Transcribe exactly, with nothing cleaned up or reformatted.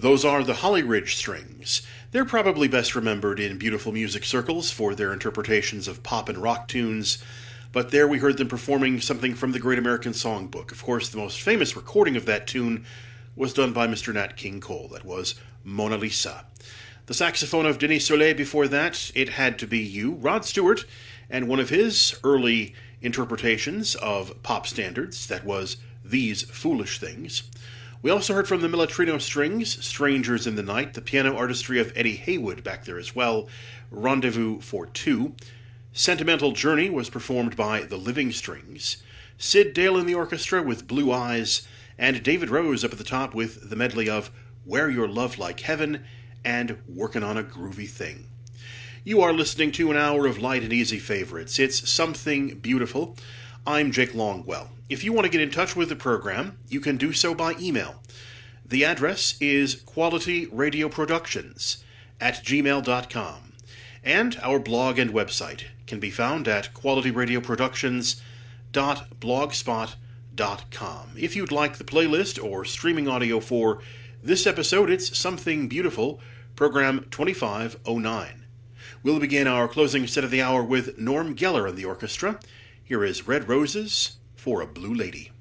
Those are the Holly Ridge Strings. They're probably best remembered in beautiful music circles for their interpretations of pop and rock tunes, but there we heard them performing something from the Great American Songbook. Of course, the most famous recording of that tune was done by Mister Nat King Cole. That was Mona Lisa. The saxophone of Denis Soleil before that, It Had to Be You, Rod Stewart, and one of his early interpretations of pop standards, that was These Foolish Things. We also heard from the Miletrino Strings, Strangers in the Night, the piano artistry of Eddie Haywood back there as well, Rendezvous for Two. Sentimental Journey was performed by the Living Strings, Sid Dale in the orchestra with Blue Eyes, and David Rose up at the top with the medley of Wear Your Love Like Heaven and Workin' on a Groovy Thing. You are listening to an hour of light and easy favorites. It's Something Beautiful. I'm Jake Longwell. If you want to get in touch with the program, you can do so by email. The address is qualityradioproductions at gmail dot com. And our blog and website can be found at qualityradioproductions dot blogspot dot com. If you'd like the playlist or streaming audio for this episode, it's Something Beautiful, program twenty-five oh nine. We'll begin our closing set of the hour with Norm Geller and the orchestra. Here is Red Roses for a Blue Lady.